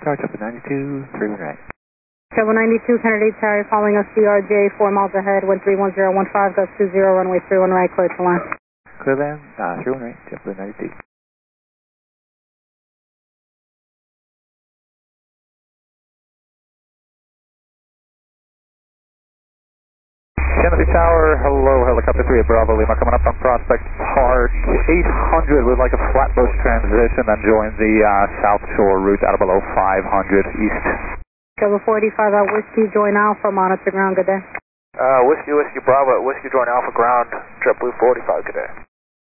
Tower, JetBlue 92, 31 right. JetBlue 92, Kennedy Tower, following us CRJ, 4 miles ahead, 131015, gust 20, runway 31 right, clear to land. Clear land, 31 right, JetBlue 92. Kennedy Tower, hello, helicopter 3 at Bravo Lima, coming up on Prospect Park, 800 with like a flatbush transition, then join the South Shore route out of below 500 east. JetBlue 485 at Whiskey, join Alpha, monitor ground, good day. Whiskey Bravo at Whiskey, join Alpha ground, JetBlue 485, good day.